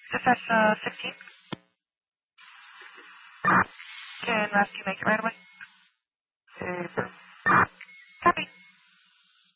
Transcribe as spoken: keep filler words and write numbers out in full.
Dispatch uh, sixteen. Can rescue make it right away? Okay.